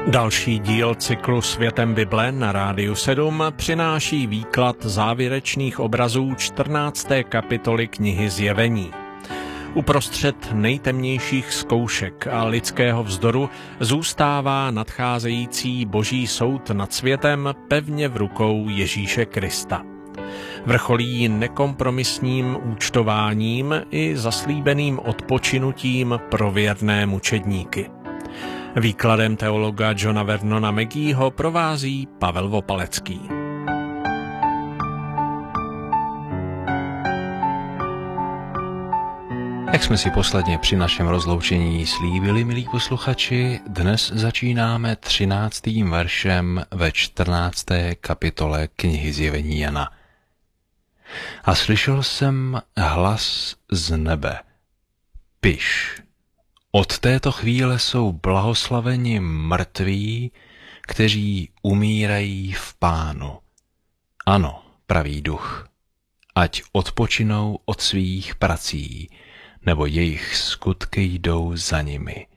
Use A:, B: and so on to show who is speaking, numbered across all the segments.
A: Další díl cyklu Světem Bible na Rádiu 7 přináší výklad závěrečných obrazů 14. kapitoly knihy Zjevení. Uprostřed nejtemnějších zkoušek a lidského vzdoru zůstává nadcházející boží soud nad světem pevně v rukou Ježíše Krista. Vrcholí nekompromisním účtováním i zaslíbeným odpočinutím pro věrné mučedníky. Výkladem teologa Johna Vernona Mageeho provází Pavel Vopalecký.
B: Jak jsme si posledně při našem rozloučení slíbili, milí posluchači, dnes začínáme 13. veršem ve 14. kapitole knihy Zjevení Jana. A slyšel jsem hlas z nebe. Piš, od této chvíle jsou blahoslaveni mrtví, kteří umírají v Pánu. Ano, pravý duch, ať odpočinou od svých prací, nebo jejich skutky jdou za nimi.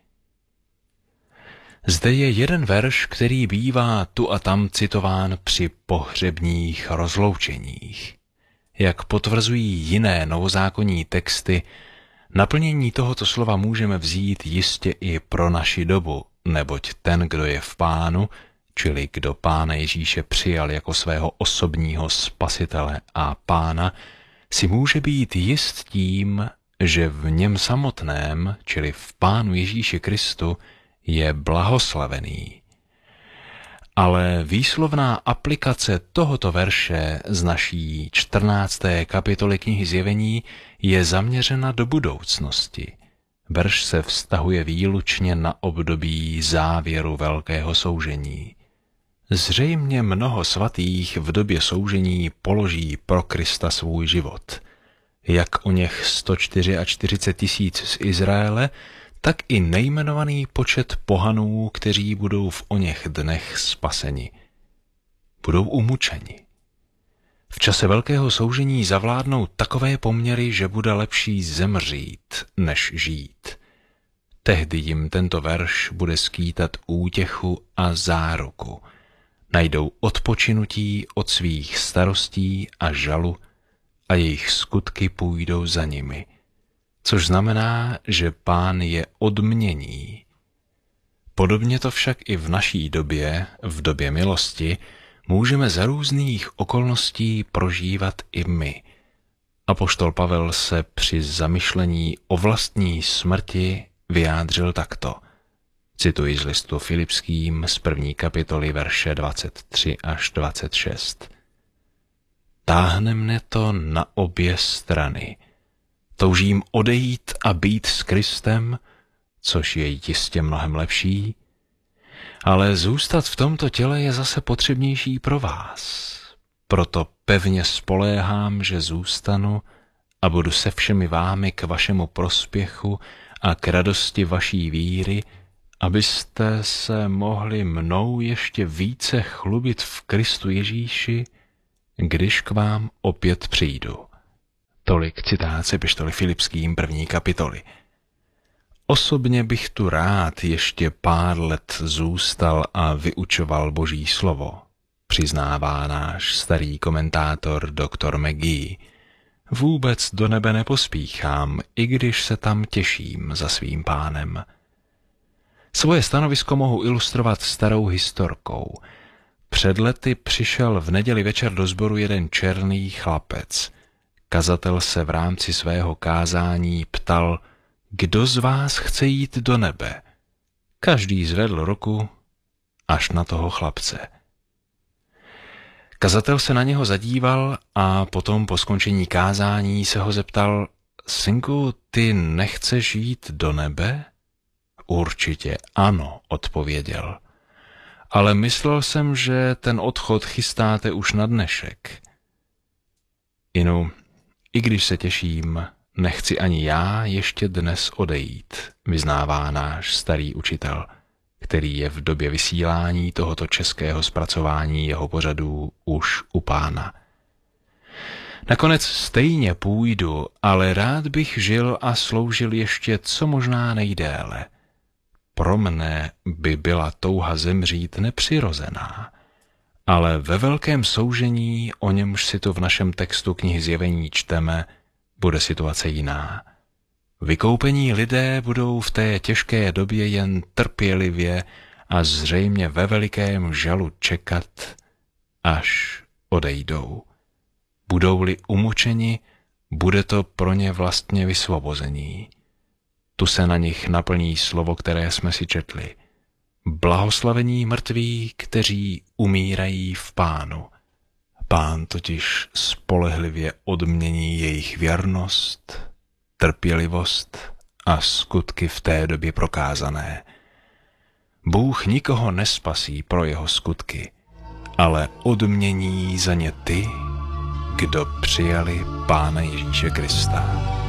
B: Zde je jeden verš, který bývá tu a tam citován při pohřebních rozloučeních. Jak potvrzují jiné novozákonní texty, naplnění tohoto slova můžeme vzít jistě i pro naši dobu, neboť ten, kdo je v Pánu, čili kdo Pána Ježíše přijal jako svého osobního spasitele a Pána, si může být jist tím, že v něm samotném, čili v Pánu Ježíši Kristu, je blahoslavený. Ale výslovná aplikace tohoto verše z naší 14. kapitoly knihy Zjevení je zaměřena do budoucnosti. Verš se vztahuje výlučně na období závěru velkého soužení. Zřejmě mnoho svatých v době soužení položí pro Krista svůj život. Jak o něch 144 000 z Izraele, tak i nejmenovaný počet pohanů, kteří budou v oněch dnech spaseni. Budou umučeni. V čase velkého soužení zavládnou takové poměry, že bude lepší zemřít, než žít. Tehdy jim tento verš bude skýtat útěchu a záruku. Najdou odpočinutí od svých starostí a žalu a jejich skutky půjdou za nimi. Což znamená, že Pán je odmění. Podobně to však i v naší době, v době milosti, můžeme za různých okolností prožívat i my. Apoštol Pavel se při zamyšlení o vlastní smrti vyjádřil takto. Cituji z listu Filipským z 1. kapitoly verše 23 až 26. Táhne mne to na obě strany. Toužím odejít a být s Kristem, což je jistě mnohem lepší, ale zůstat v tomto těle je zase potřebnější pro vás. Proto pevně spoléhám, že zůstanu a budu se všemi vámi k vašemu prospěchu a k radosti vaší víry, abyste se mohli mnou ještě více chlubit v Kristu Ježíši, když k vám opět přijdu. Tolik citát z epištoly Filipským 1. kapitoly. Osobně bych tu rád ještě pár let zůstal a vyučoval Boží slovo, přiznává náš starý komentátor dr. Magee. Vůbec do nebe nepospíchám, i když se tam těším za svým Pánem. Svoje stanovisko mohu ilustrovat starou historkou. Před lety přišel v neděli večer do sboru jeden černý chlapec. Kazatel se v rámci svého kázání ptal, kdo z vás chce jít do nebe? Každý zvedl ruku až na toho chlapce. Kazatel se na něho zadíval a potom po skončení kázání se ho zeptal, synku, ty nechceš jít do nebe? Určitě ano, odpověděl. Ale myslel jsem, že ten odchod chystáte už na dnešek. Inu, i když se těším, nechci ani já ještě dnes odejít, vyznává náš starý učitel, který je v době vysílání tohoto českého zpracování jeho pořadů už u Pána. Nakonec stejně půjdu, ale rád bych žil a sloužil ještě co možná nejdéle. pro mne by byla touha zemřít nepřirozená, ale ve velkém soužení, o němž si tu v našem textu knihy Zjevení čteme, bude situace jiná. Vykoupení lidé budou v té těžké době jen trpělivě a zřejmě ve velikém žalu čekat, až odejdou. Budou-li umučeni, bude to pro ně vlastně vysvobození. Tu se na nich naplní slovo, které jsme si četli. Blahoslavení mrtví, kteří umírají v Pánu. Pán totiž spolehlivě odmění jejich věrnost, trpělivost a skutky v té době prokázané. Bůh nikoho nespasí pro jeho skutky, ale odmění za ně ty, kdo přijali Pána Ježíše Krista.